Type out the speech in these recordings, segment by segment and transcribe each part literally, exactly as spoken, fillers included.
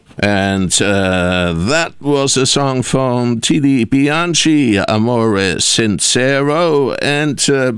And uh, that was a song from Tidi Bianchi, Amore Sincero. And uh,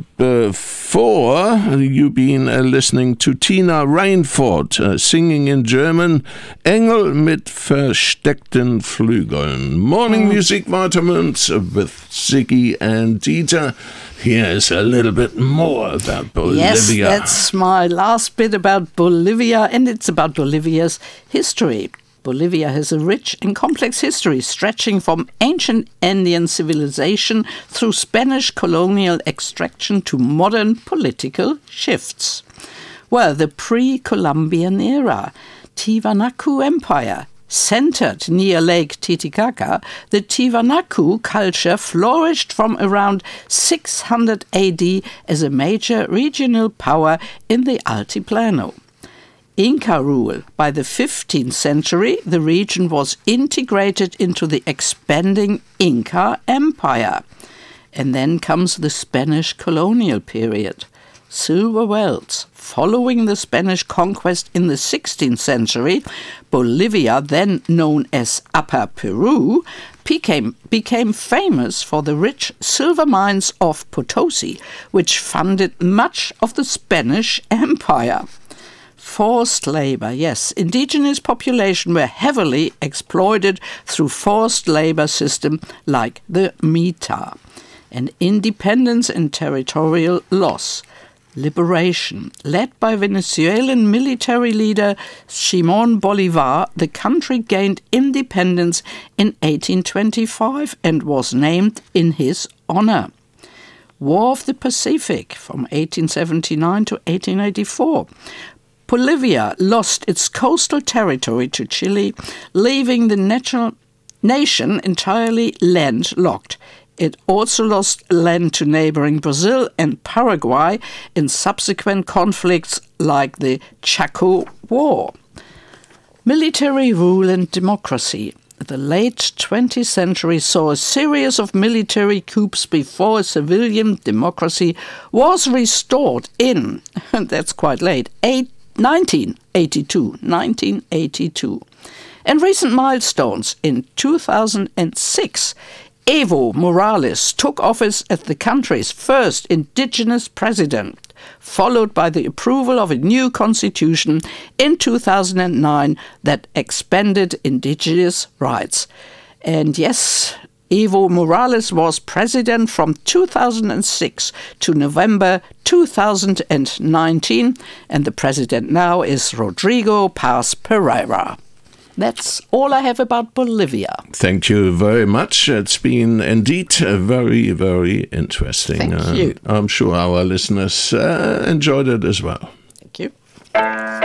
before, you've been uh, listening to Tina Reinford uh, singing in German, Engel mit versteckten Flügeln. Morning mm. Music Vitamins with Ziggy and Dieter. Here's a little bit more about Bolivia. Yes, that's my last bit about Bolivia, and it's about Bolivia's history. Bolivia has a rich and complex history stretching from ancient Andean civilization through Spanish colonial extraction to modern political shifts. Well, the pre-Columbian era, Tiwanaku Empire, centered near Lake Titicaca, the Tiwanaku culture flourished from around six hundred A D as a major regional power in the Altiplano. Inca rule. By the fifteenth century, the region was integrated into the expanding Inca Empire. And then comes the Spanish colonial period. Silver wells. Following the Spanish conquest in the sixteenth century, Bolivia, then known as Upper Peru, became, became famous for the rich silver mines of Potosi, which funded much of the Spanish Empire. Forced labor, yes. Indigenous population were heavily exploited through forced labor system like the Mita. And independence and territorial loss. Liberation. Led by Venezuelan military leader Simón Bolívar, the country gained independence in eighteen twenty-five and was named in his honor. War of the Pacific from eighteen seventy-nine to eighteen eighty-four. Bolivia lost its coastal territory to Chile, leaving the natural nation entirely landlocked. It also lost land to neighboring Brazil and Paraguay in subsequent conflicts like the Chaco War. Military rule and democracy. The late twentieth century saw a series of military coups before a civilian democracy was restored in, and that's quite late, nineteen eighty-two. nineteen eighty-two. And recent milestones. In two thousand six, Evo Morales took office as the country's first indigenous president, followed by the approval of a new constitution in two thousand nine that expanded indigenous rights. And yes, Evo Morales was president from two thousand six to November two thousand nineteen, and the president now is Rodrigo Paz Pereira. That's all I have about Bolivia. Thank you very much. It's been indeed very, very interesting. Thank uh, you. I'm sure our listeners uh, enjoyed it as well. Thank you.